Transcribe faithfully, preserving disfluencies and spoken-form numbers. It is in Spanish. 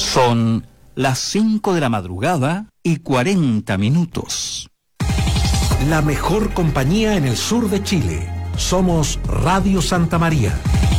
Son las cinco de la madrugada y cuarenta minutos. La mejor compañía en el sur de Chile. Somos Radio Santa María.